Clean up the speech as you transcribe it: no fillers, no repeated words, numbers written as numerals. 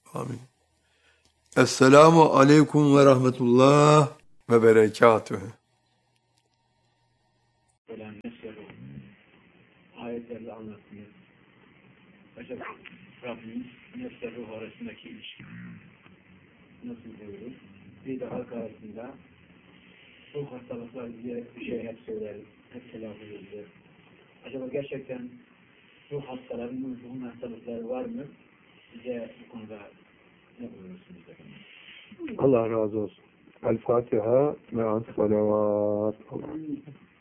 Amin. Esselamu aleyküm ve rahmetullah ve berekatühü. Falan mesele ayetlerde anlatmıyor. Acaba Rabbimiz nefsle ruh arasındaki ilişki nasıl buyurur? Bir de halk arasında ruh hastalıklar diye bir şey hep söyleriz, hep telaffuz edilir. Acaba gerçekten ruh hastalarının ruhun hastalıkları var mı? Size bu konuda ne buyurursunuz efendim? Allah razı olsun. El Fatiha ve salavat.